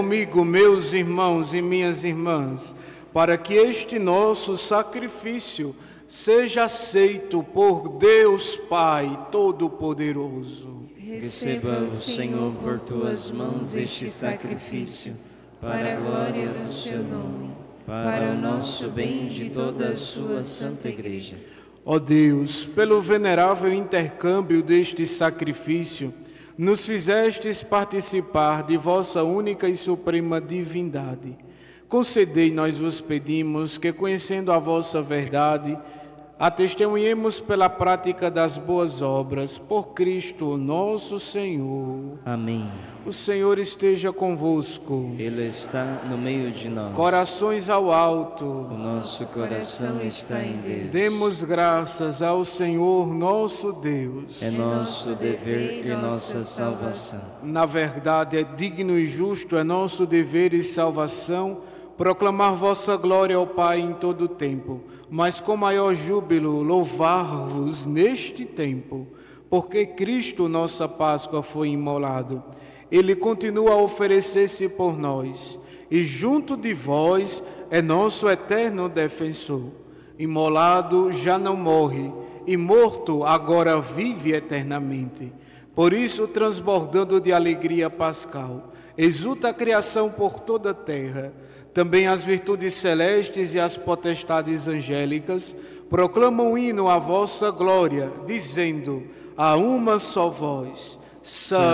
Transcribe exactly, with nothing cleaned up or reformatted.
Comigo, meus irmãos e minhas irmãs, para que este nosso sacrifício seja aceito por Deus Pai Todo-Poderoso. Receba o Senhor por tuas mãos este sacrifício, para a glória do seu nome, para o nosso bem e de toda a sua santa Igreja. Ó Deus, pelo venerável intercâmbio deste sacrifício, nos fizestes participar de vossa única e suprema divindade. Concedei, nós vos pedimos, que conhecendo a vossa verdade, a testemunhemos pela prática das boas obras, por Cristo nosso Senhor. Amém. O Senhor esteja convosco. Ele está no meio de nós. Corações ao alto. O nosso coração está em Deus. Demos graças ao Senhor nosso Deus. É nosso dever e nossa salvação. Na verdade, é digno e justo, é nosso dever e salvação proclamar vossa glória ao Pai em todo o tempo, mas com maior júbilo louvar-vos neste tempo, porque Cristo, nossa Páscoa, foi imolado. Ele continua a oferecer-se por nós, e junto de vós é nosso eterno defensor. Imolado já não morre, e morto agora vive eternamente. Por isso, transbordando de alegria pascal, exulta a criação por toda a terra. Também as virtudes celestes e as potestades angélicas proclamam hino à vossa glória, dizendo a uma só voz: Santo.